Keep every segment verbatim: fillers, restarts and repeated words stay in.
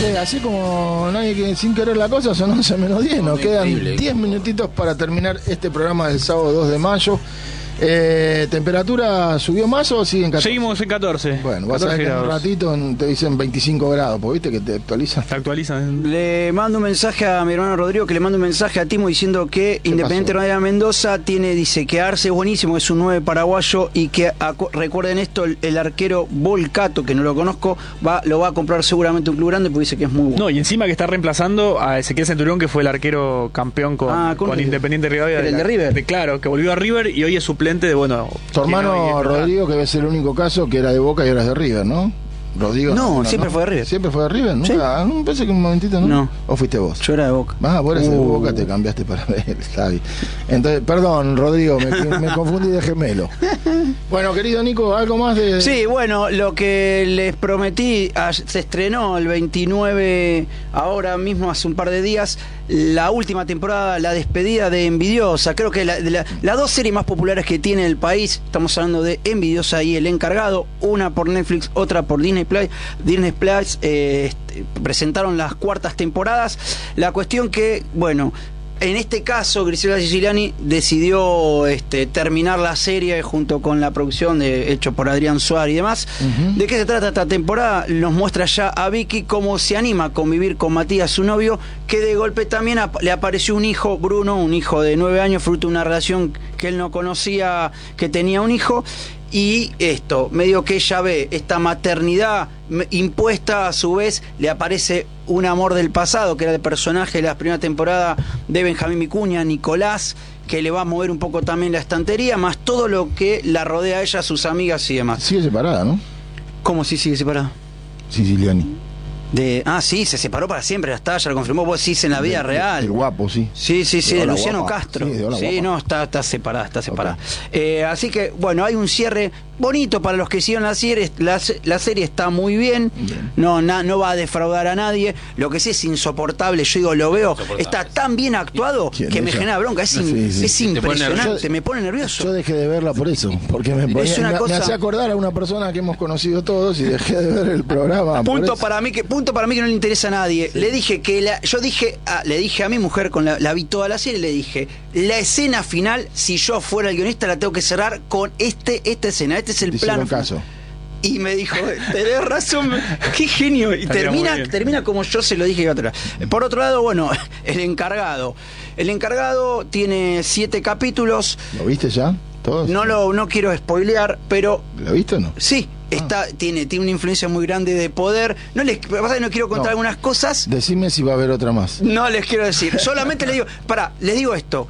Che, así como no hay que sin querer la cosa, son once menos diez. Nos quedan diez minutitos para terminar este programa del sábado dos de mayo. Eh, ¿Temperatura subió más o sigue en catorce? Seguimos en catorce. Bueno, vas a ver que en un ratito te dicen veinticinco grados, porque viste que te actualizan. Te actualizan. Le mando un mensaje a mi hermano Rodrigo, que le mando un mensaje a Timo diciendo que Independiente Rivadavia Mendoza tiene, dice que Arce es buenísimo, es un nueve paraguayo y que acu- recuerden esto, el, el arquero Volcato, que no lo conozco, va lo va a comprar seguramente un club grande porque dice que es muy bueno. No, y encima que está reemplazando a Ezequiel Centurión, que fue el arquero campeón con, Ah, con con River. Independiente Rivadavia. Era el de River. De, claro, que volvió a River y hoy es suplente de, bueno... Tu hermano no, Rodrigo, que debe ser el único caso que era de Boca y ahora es de River, ¿no? Rodrigo. No, siempre fue de River. ¿Siempre fue de River? ¿Nunca? Sí. Ah, no, pensé que un momentito, ¿no? No. ¿O fuiste vos? Yo era de Boca. Ah, vos eres de Uh. Boca, te cambiaste para ver, está bien. Entonces, perdón, Rodrigo, me, me confundí de gemelo. Bueno, querido Nico, ¿algo más de...? Sí, bueno, lo que les prometí, a- se estrenó el veintinueve, ahora mismo hace un par de días, la última temporada, la despedida de Envidiosa. Creo que la, de la- las dos series más populares que tiene el país, estamos hablando de Envidiosa y El Encargado, una por Netflix, otra por Disney Plus. Disney Plus eh, este, presentaron las cuartas temporadas. La cuestión que, bueno... En este caso, Griselda Siciliani decidió este, terminar la serie junto con la producción de, hecho por Adrián Suárez y demás. Uh-huh. ¿De qué se trata esta temporada? Nos muestra ya a Vicky cómo se anima a convivir con Matías, su novio, que de golpe también ap- le apareció un hijo, Bruno, un hijo de nueve años, fruto de una relación que él no conocía, que tenía un hijo. Y esto, medio que ella ve esta maternidad impuesta, a su vez le aparece un amor del pasado, que era el personaje de la primera temporada de Benjamín Vicuña, Nicolás, que le va a mover un poco también la estantería, más todo lo que la rodea a ella, sus amigas y demás. Sigue separada, ¿no? ¿Cómo sí sigue separada? Siciliani. De, ah, sí, se separó para siempre, ya está, ya lo confirmó, vos decís en la vida el, real. El guapo, sí. Sí, sí, sí, de, de Luciano guapa. Castro. Sí, de sí guapa. no, está, está separada, está separada. Okay. Eh, así que, bueno, hay un cierre bonito para los que siguieron la serie. La, la serie está muy bien, bien. No, na, no va a defraudar a nadie. Lo que sí es insoportable, yo digo, lo veo, está tan bien actuado que me ella? genera bronca. Es, sí, in, sí. es impresionante, pone me pone nervioso. Yo dejé de verla por eso, porque me, ponía, me, cosa... me hacía acordar a una persona que hemos conocido todos y dejé de ver el programa. Punto para mí que punto para mí que no le interesa a nadie. Sí. Le dije que la, yo dije a, le dije a mi mujer, con la, la vi toda la serie, le dije, la escena final, si yo fuera el guionista, la tengo que cerrar con este esta escena. Este es el plano. Caso. Y me dijo, tenés razón, qué genio. Y termina, termina como yo se lo dije. Por otro lado, bueno, El Encargado. El Encargado tiene siete capítulos. ¿Lo viste ya? ¿Todos? No lo no quiero spoilear, pero... ¿Lo viste o no? Sí. Está, ah. tiene, tiene una influencia muy grande de poder. No les no quiero contar no. algunas cosas. Decime si va a haber otra más. No les quiero decir. Solamente les digo, pará, les digo esto.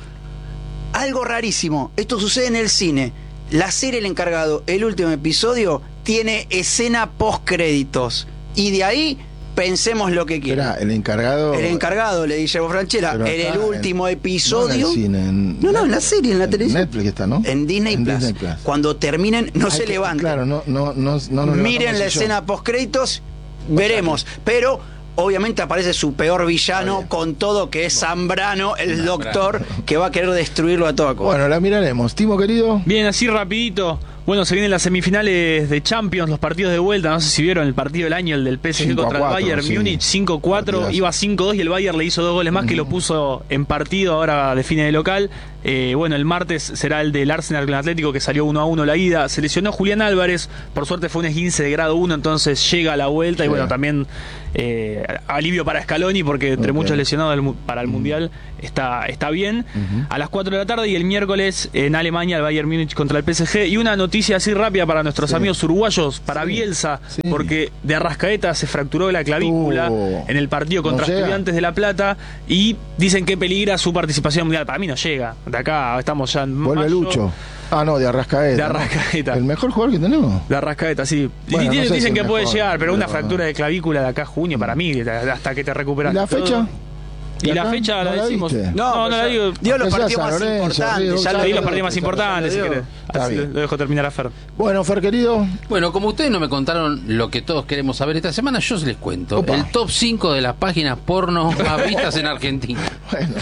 Algo rarísimo. Esto sucede en el cine. La serie El Encargado, el último episodio, tiene escena post créditos. Y de ahí pensemos lo que quieran. Espera, el encargado. El encargado, le dije a Franchella, en el último en, episodio. No, en, el cine, en no, no, en la serie, en la en televisión. Netflix está, ¿no? En Disney, en Plus. Disney Plus. Cuando terminen, no Hay se que, levanten. Claro, no, no, no, no nos miren la escena post créditos, veremos. Pero obviamente aparece su peor villano con todo, que es Zambrano, el Zambrano. doctor, que va a querer destruirlo a toda costa. Bueno, la miraremos. Timo, querido. Bien, así rapidito. Bueno, se vienen las semifinales de Champions, los partidos de vuelta. No sé si vieron el partido del año, el del P S G contra el Bayern sí. Múnich, cinco cuatro, iba cinco dos y el Bayern le hizo dos goles más, uh-huh. que lo puso en partido, ahora define de local. Eh, bueno, el martes será el del Arsenal con el Atlético, que salió uno a uno la ida. Se lesionó Julián Álvarez, por suerte fue un esguince de grado uno, entonces llega a la vuelta. Sí. Y bueno, también eh, alivio para Scaloni, porque entre okay. muchos lesionados del, para el uh-huh. Mundial está, está bien. Uh-huh. A las cuatro de la tarde y el miércoles en Alemania el Bayern Múnich contra el P S G. Y una noticia así rápida para nuestros sí. amigos uruguayos, para sí. Bielsa, sí. porque de Arrascaeta se fracturó la clavícula uh, en el partido contra no Estudiantes de La Plata y dicen que peligra su participación mundial. Para mí no llega. De acá estamos ya en Vuelve mayo. Lucho. Ah, no, de Arrascaeta. De Arrascaeta. ¿No? ¿El mejor jugador que tenemos? De Arrascaeta, sí. Bueno, dicen no sé que si puede mejor, llegar, pero no, una no. fractura de clavícula de acá a junio, para mí, hasta que te recuperas. ¿Y la fecha? Y la fecha ¿No la decimos. La no, no la digo. Dio los partidos más importantes. Ya lo di los partidos más importantes, si querés. Así lo dejo terminar a Fer. Bueno, Fer, querido. Bueno, como ustedes no me contaron lo que todos queremos saber esta semana, yo les cuento. Opa. El top cinco de las páginas porno más vistas en Argentina. Bueno.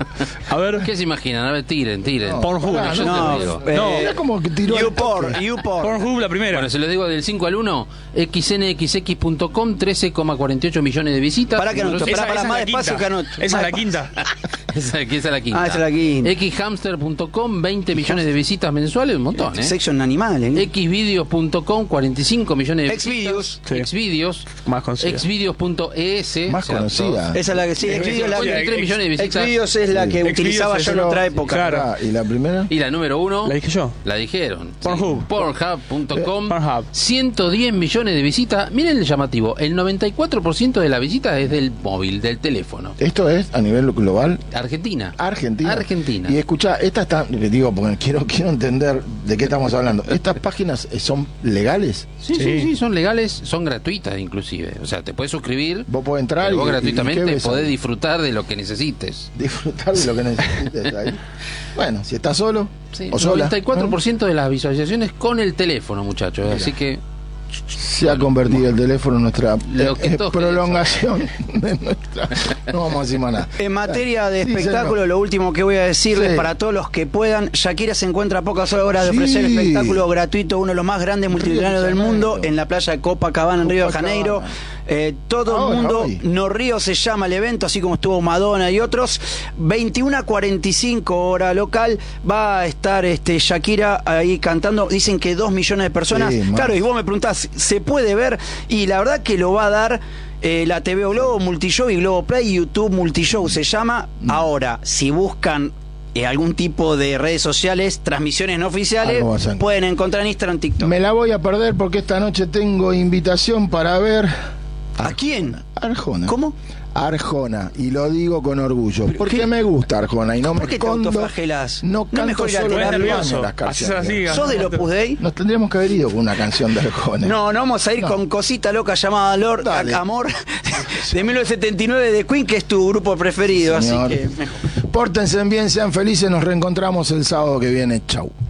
A ver. ¿Qué se imaginan? A ver, tiren, tiren. No, Pornhub. No, yo no, te digo. Eh, no, era como que tiró YouPorn, YouPorn. Pornhub la primera. Bueno, se lo digo del cinco al uno. X N X X punto com, trece coma cuarenta y ocho millones de visitas. Para que no, esa, para, para, esa más es despacio que anoche. Esa es la quinta. esa, esa es la quinta. Ah, esa es la quinta. X hamster punto com, veinte millones de visitas mensuales, un montón, ¿eh? Sexo en animales. ¿eh? Xvideos punto com, cuarenta y cinco millones de Xvideos. visitas. Xvideos. Más conocida. Xvideos punto E S. Más conocida. Esa es la que sí. Xvideos la cuarenta y tres millones de visitas. Xvideos es la que Sí. utilizaba yo en otra época. Claro. ¿Y la primera? Y la número uno. La dije yo. La dijeron. Pornhub. Sí. Pornhub punto com. Pornhub. ciento diez millones de visitas. Miren el llamativo. El noventa y cuatro por ciento de la visita es del móvil, del teléfono. Esto es a nivel global. Argentina. Argentina. Argentina. Y escucha, esta está, le digo, porque quiero, quiero entender de qué estamos hablando. ¿Estas páginas son legales? Sí, sí, sí, sí, son legales, son gratuitas inclusive. O sea, te puedes suscribir. Vos podés entrar y vos y, gratuitamente y, y podés disfrutar de lo que necesites. Disfrutar de lo que necesites ahí. Bueno, si estás solo Sí, o sola. noventa y cuatro por ciento de las visualizaciones con el teléfono, muchachos. Mira. Así que Se ha convertido el teléfono en nuestra Lo que eh, todos prolongación de nuestra. No vamos a decir más nada. En materia de Sí, espectáculo, señor. lo último que voy a decirles Sí. para todos los que puedan, Shakira se encuentra a pocas horas de Sí. ofrecer espectáculo gratuito, uno de los más grandes multitudinarios del Janeiro. mundo, en la playa de Copacabana, en Río de Copacabana. Janeiro. Eh, todo Ahora, el mundo, hoy. No Río se llama el evento, así como estuvo Madonna y otros. veintiuno a cuarenta y cinco hora local, va a estar este Shakira ahí cantando. Dicen que dos millones de personas. Sí, más. Claro, y vos me preguntás, ¿se puede ver? Y la verdad que lo va a dar eh, la T V O Globo Multishow y Globo Play, YouTube Multishow se llama. Mm. Ahora, si buscan eh, algún tipo de redes sociales, transmisiones no oficiales, Algo vas a encontrar. pueden encontrar en Instagram, TikTok. Me la voy a perder porque esta noche tengo invitación para ver ¿A quién? Arjona. ¿Cómo? Arjona, y lo digo con orgullo, porque ¿Qué? me gusta Arjona y no ¿Por me qué te escondo. autoflagelás? No ¿No canto mejor ir a solo en terapia? el baño nervioso. las Así se canciones. así. ¿Sos de los Opus Dei? Nos tendríamos que haber ido con una canción de Arjona. No, no vamos a ir No. con Cosita Loca llamada Lord Dale. Amor de mil novecientos setenta y nueve de Queen, que es tu grupo preferido, Señor. así que mejor. Pórtense bien, sean felices, nos reencontramos el sábado que viene. Chau.